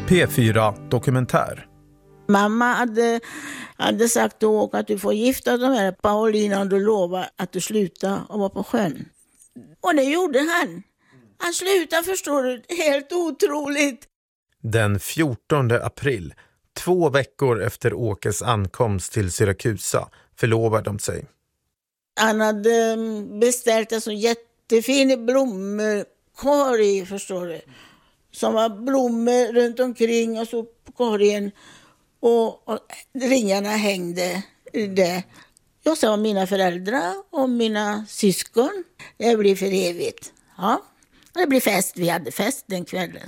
P4 Dokumentär. Mamma hade sagt då att du får gifta dig med Paulina och du lovar att du slutar och vara på sjön. Och det gjorde han. Han slutade, förstår du, helt otroligt. Den 14 april, 2 veckor efter Åkes ankomst till Syrakusa, förlovade de sig. Han hade beställt en så jättefin blommkorg, förstår du. Som var blommor runt omkring och så på korgen. Och ringarna hängde där. Jag sa mina föräldrar och mina syskon. Det blir för evigt. Ja, det blir fest. Vi hade fest den kvällen.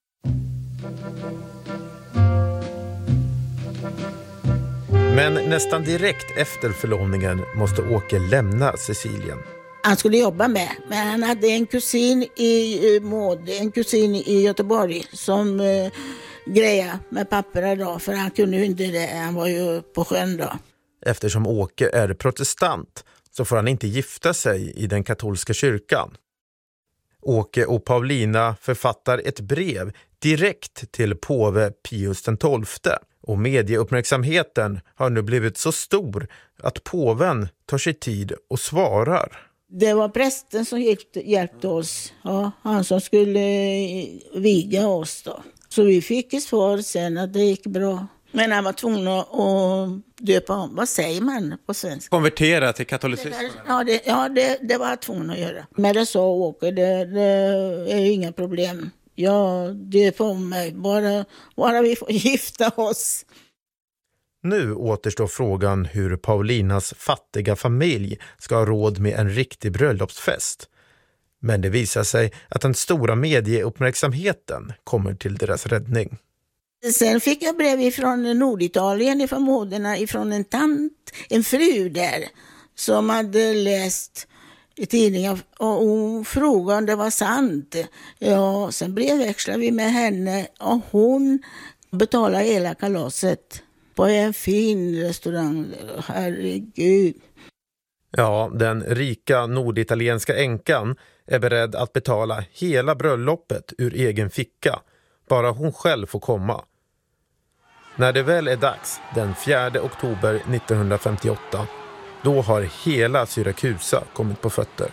Men nästan direkt efter förlovningen måste Åke lämna Sicilien. Han skulle jobba med, men han hade en kusin i Maud, en kusin i Göteborg som grejade med papper då, för han kunde ju inte det, han var ju på sjön då. Eftersom Åke är protestant så får han inte gifta sig i den katolska kyrkan. Åke och Paulina författar ett brev direkt till påve Pius XII. Och medieuppmärksamheten har nu blivit så stor att påven tar sig tid och svarar. Det var prästen som hjälpte oss. Ja, han som skulle viga oss då. Så vi fick ett svar sen att det gick bra. Men han var tvungen att döpa om. Vad säger man på svenska? Konvertera till katolicismen? Ja, det var jag tvungen att göra. Men det sa Åke, det är ju inga problem. Jag döper om mig, bara vi får gifta oss. Nu återstår frågan hur Paulinas fattiga familj ska ha råd med en riktig bröllopsfest. Men det visar sig att den stora medieuppmärksamheten kommer till deras räddning. Sen fick jag brev från Norditalien, från moderna, från en tant, en fru där, som hade läst i tidningen och hon frågade om det var sant. Ja, sen brevväxlade vi med henne och hon betalade hela kalaset på en fin restaurang. Herregud. Ja, den rika norditalienska änkan är beredd att betala hela bröllopet ur egen ficka. Bara hon själv får komma. När det väl är dags, den 4 oktober 1958, då har hela Syrakusa kommit på fötter.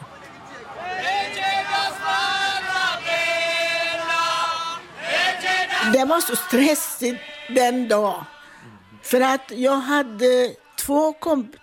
Det var så stressigt den dag. För att jag hade